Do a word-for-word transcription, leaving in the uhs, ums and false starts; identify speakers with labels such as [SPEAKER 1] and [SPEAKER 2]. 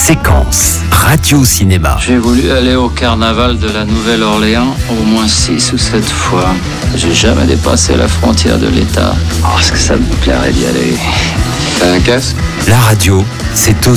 [SPEAKER 1] Séquence Radio-Cinéma.
[SPEAKER 2] J'ai voulu aller au carnaval de la Nouvelle-Orléans au moins six ou sept fois. J'ai jamais dépassé la frontière de l'État. Oh, est-ce que ça me plairait d'y aller?
[SPEAKER 3] T'as un casque?
[SPEAKER 1] La radio, c'est aussi